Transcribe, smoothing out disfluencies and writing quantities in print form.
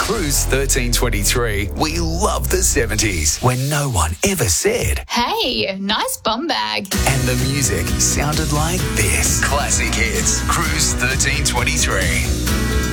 Cruise 1323, we love the 70s when no one ever said, "Hey, nice bum bag." and the music sounded like this. Classic hits, Cruise 1323.